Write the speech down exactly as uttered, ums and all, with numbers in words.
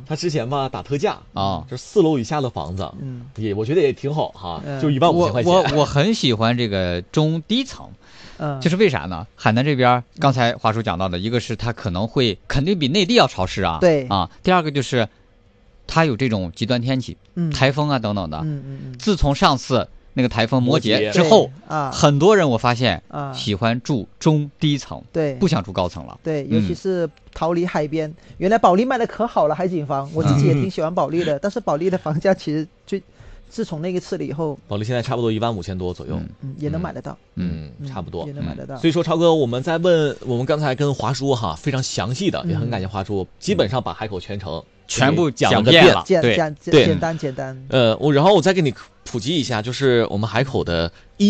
他之前吧打特价啊， 就四楼以下的房子，嗯，也我觉得也挺好哈， 嗯、 就一万五千块钱。 我我我很喜欢这个中低层。 嗯， 就是为啥呢？海南这边刚才华叔讲到的，一个是它可能会肯定比内地要潮湿啊， 对啊。第二个就是它有这种极端天气，嗯，台风啊等等的。 嗯嗯嗯。 自从上次那个台风摩羯之后啊， 很多人我发现啊喜欢住中低层， 对， 不想住高层了。 对，尤其是逃离海边。嗯、原来保利卖的可好了，海景房，我自己也挺喜欢保利的，嗯、但是保利的房价其实最。自从那个次了以后， 保利现在差不多一万五千多左右， 嗯，也能买得到， 嗯，嗯差不多也能买得到。 所以说，超哥，我们在问我们刚才跟华叔哈非常详细的，也很感谢华叔，基本上把海口全程全部讲了个遍了， 简对简简单简单。 呃，我然后我再给你普及一下，就是我们海口的一。